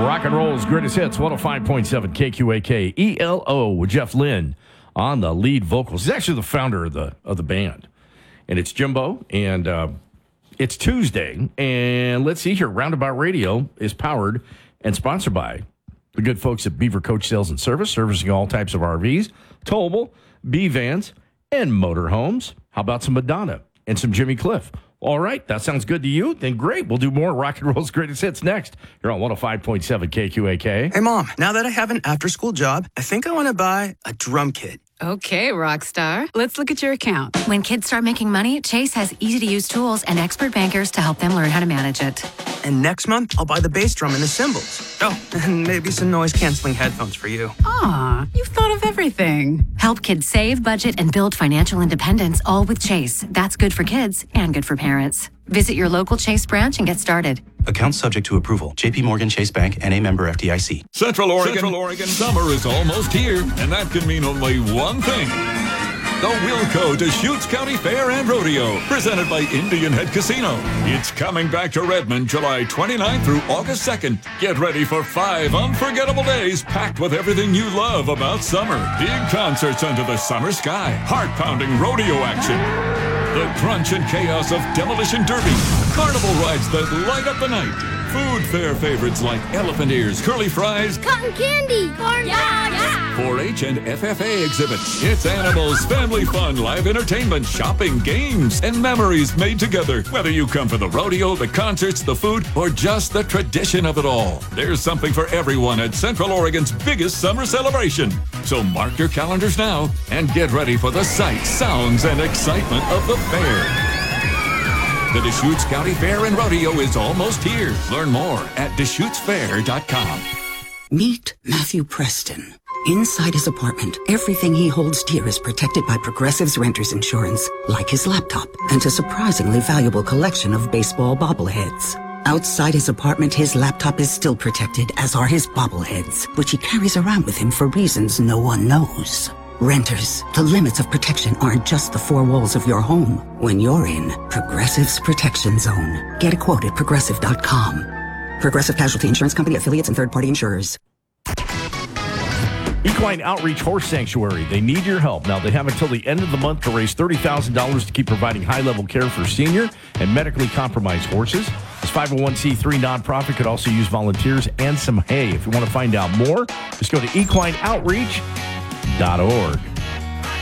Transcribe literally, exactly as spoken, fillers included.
Rock and Roll's Greatest Hits, one oh five point seven K Q A K. E L O with Jeff Lynne on the lead vocals. He's actually the founder of the of the band. And it's Jimbo, and uh, it's Tuesday. And let's see here, Roundabout Radio is powered and sponsored by the good folks at Beaver Coach Sales and Service, servicing all types of R Vs, towable, B-vans, and motorhomes. How about some Madonna and some Jimmy Cliff? All right, that sounds good to you? Then great. We'll do more Rock and Roll's Greatest Hits next. You're on one oh five point seven K Q A K. Hey, Mom, now that I have an after-school job, I think I want to buy a drum kit. Okay, Rockstar. Let's look at your account. When kids start making money, Chase has easy-to-use tools and expert bankers to help them learn how to manage it. And next month, I'll buy the bass drum and the cymbals. Oh, and maybe some noise-canceling headphones for you. Aw, you've thought of everything. Help kids save, budget, and build financial independence, all with Chase. That's good for kids and good for parents. Visit your local Chase branch and get started. Account subject to approval. J P Morgan Chase Bank and a member F D I C. Central Oregon. Central Oregon. Summer is almost here, and that can mean only one thing. The Wilco Deschutes County Fair and Rodeo, presented by Indian Head Casino. It's coming back to Redmond July twenty-ninth through August second. Get ready for five unforgettable days packed with everything you love about summer. Big concerts under the summer sky, heart-pounding rodeo action, the crunch and chaos of Demolition Derby, carnival rides that light up the night, food fair favorites like elephant ears, curly fries, cotton candy, corn yeah, yeah. four H and F F A exhibits. It's animals, family fun, live entertainment, shopping, games, and memories made together. Whether you come for the rodeo, the concerts, the food, or just the tradition of it all, there's something for everyone at Central Oregon's biggest summer celebration. So mark your calendars now and get ready for the sights, sounds, and excitement of the fair. The Deschutes County Fair and Rodeo is almost here. Learn more at Deschutes Fair dot com. Meet Matthew Preston. Inside his apartment, everything he holds dear is protected by Progressive's Renter's Insurance, like his laptop and a surprisingly valuable collection of baseball bobbleheads. Outside his apartment, his laptop is still protected, as are his bobbleheads, which he carries around with him for reasons no one knows. Renters, the limits of protection aren't just the four walls of your home. When you're in Progressive's Protection Zone, get a quote at Progressive dot com. Progressive Casualty Insurance Company, affiliates, and third-party insurers. Equine Outreach Horse Sanctuary. They need your help. Now, they have until the end of the month to raise thirty thousand dollars to keep providing high-level care for senior and medically compromised horses. This five oh one c three nonprofit could also use volunteers and some hay. If you want to find out more, just go to equine outreach dot org.